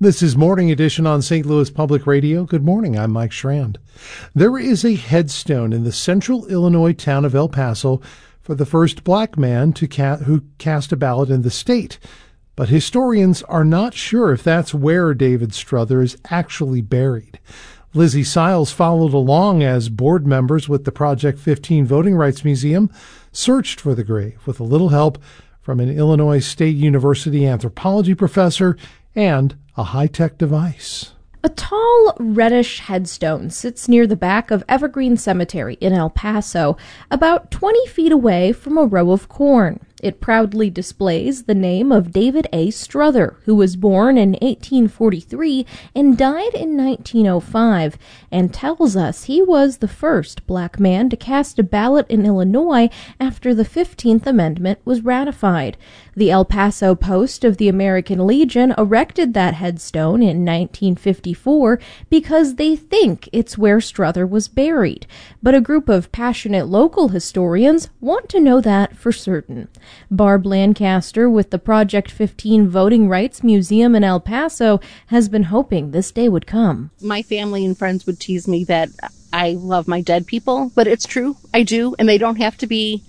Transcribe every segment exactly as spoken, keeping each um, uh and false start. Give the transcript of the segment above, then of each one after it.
This is Morning Edition on Saint Louis Public Radio. Good morning, I'm Mike Schrand. There is a headstone in the central Illinois town of El Paso for the first black man to ca- who cast a ballot in the state. But historians are not sure if that's where David Strother is actually buried. Lizzie Siles followed along as board members with the Project fifteen Voting Rights Museum searched for the grave with a little help from an Illinois State University anthropology professor and a high-tech device. A tall, reddish headstone sits near the back of Evergreen Cemetery in El Paso, about twenty feet away from a row of corn. It proudly displays the name of David A. Strother, who was born in eighteen forty-three and died in nineteen oh five, and tells us he was the first black man to cast a ballot in Illinois after the fifteenth Amendment was ratified. The El Paso Post of the American Legion erected that headstone in nineteen fifty-four because they think it's where Strother was buried, but a group of passionate local historians want to know that for certain. Barb Lancaster with the Project fifteen Voting Rights Museum in El Paso has been hoping this day would come. My family and friends would tease me that I love my dead people, but it's true, I do, and they don't have to be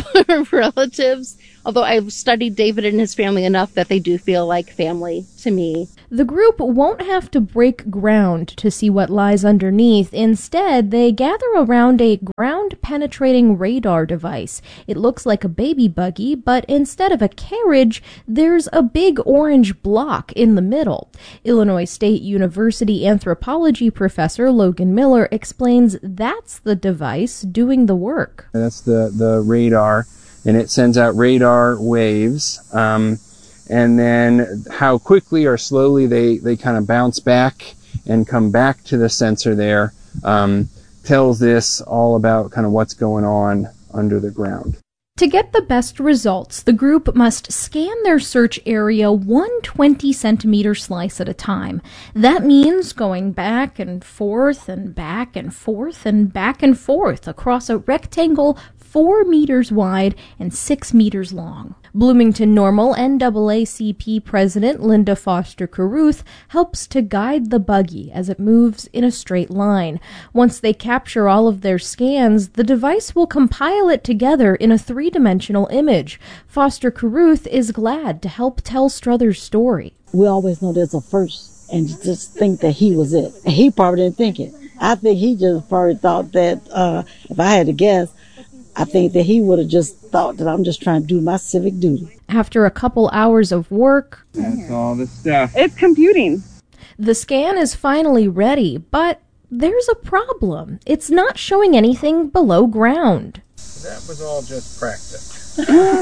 relatives, although I've studied David and his family enough that they do feel like family to me. The group won't have to break ground to see what lies underneath. Instead, they gather around a ground-penetrating radar device. It looks like a baby buggy, but instead of a carriage, there's a big orange block in the middle. Illinois State University anthropology professor Logan Miller explains that's the device doing the work. That's the, the radar, and it sends out radar waves. Um, And then how quickly or slowly they, they kind of bounce back and come back to the sensor there um, tells this all about kind of what's going on under the ground. To get the best results, the group must scan their search area one twenty centimeter slice at a time. That means going back and forth and back and forth and back and forth across a rectangle four meters wide and six meters long. Bloomington Normal N double A C P President Linda Foster Carruth helps to guide the buggy as it moves in a straight line. Once they capture all of their scans, the device will compile it together in a three-dimensional image. Foster Carruth is glad to help tell Strother's story. We always know there's a first and just think that he was it. He probably didn't think it. I think he just probably thought that, uh, if I had to guess, I think that he would have just thought that I'm just trying to do my civic duty. After a couple hours of work, that's all the stuff. It's computing. The scan is finally ready, but there's a problem. It's not showing anything below ground. That was all just practice.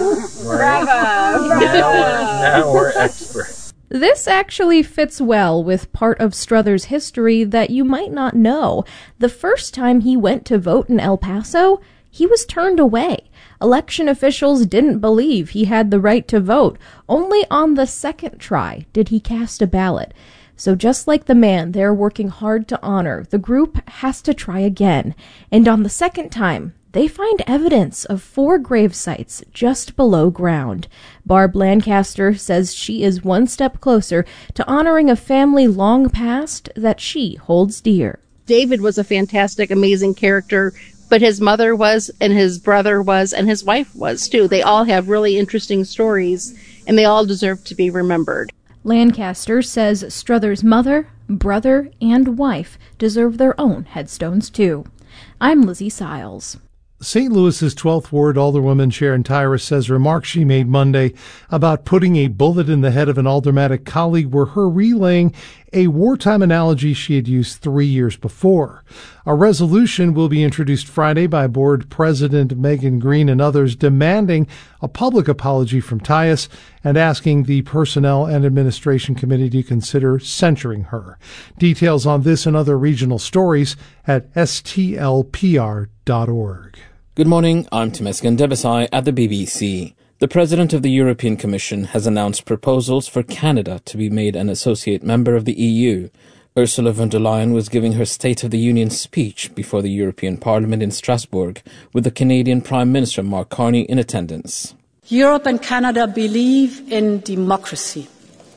Bravo! Now we're, now we're experts. This actually fits well with part of Strother's history that you might not know. The first time he went to vote in El Paso, he was turned away. Election officials didn't believe he had the right to vote. Only on the second try did he cast a ballot. So just like the man they're working hard to honor, the group has to try again. And on the second time, they find evidence of four grave sites just below ground. Barb Lancaster says she is one step closer to honoring a family long past that she holds dear. David was a fantastic, amazing character, but his mother was, and his brother was, and his wife was too. They all have really interesting stories, and they all deserve to be remembered. Lancaster says Strother's mother, brother, and wife deserve their own headstones too. I'm Lizzie Siles. Saint Louis's twelfth Ward Alderwoman Sharon Tyrus says remarks she made Monday about putting a bullet in the head of an aldermanic colleague were her relaying a wartime analogy she had used three years before. A resolution will be introduced Friday by Board President Megan Green and others demanding a public apology from Tyrus and asking the Personnel and Administration Committee to consider censuring her. Details on this and other regional stories at S T L P R dot org. Good morning, I'm Temesgen Debesai at the B B C. The President of the European Commission has announced proposals for Canada to be made an associate member of the E U. Ursula von der Leyen was giving her State of the Union speech before the European Parliament in Strasbourg, with the Canadian Prime Minister Mark Carney in attendance. Europe and Canada believe in democracy.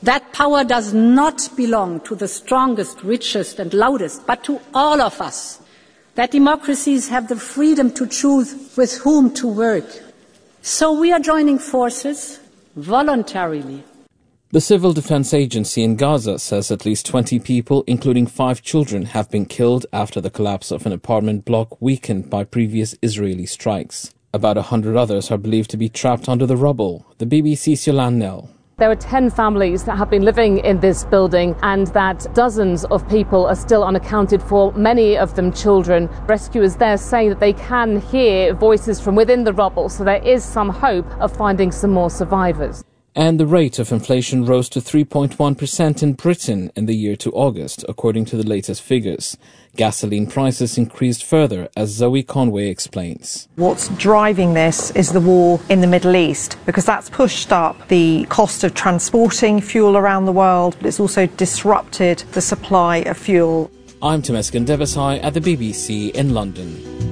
That power does not belong to the strongest, richest and loudest, but to all of us. That democracies have the freedom to choose with whom to work. So we are joining forces voluntarily. The Civil Defense Agency in Gaza says at least twenty people, including five children, have been killed after the collapse of an apartment block weakened by previous Israeli strikes. About a hundred others are believed to be trapped under the rubble. The B B C's Yolande Knell. There are ten families that have been living in this building and that dozens of people are still unaccounted for, many of them children. Rescuers there say that they can hear voices from within the rubble, so there is some hope of finding some more survivors. And the rate of inflation rose to three point one percent in Britain in the year to August, according to the latest figures. Gasoline prices increased further, as Zoe Conway explains. What's driving this is the war in the Middle East, because that's pushed up the cost of transporting fuel around the world, but it's also disrupted the supply of fuel. I'm Temesgen Debesai at the B B C in London.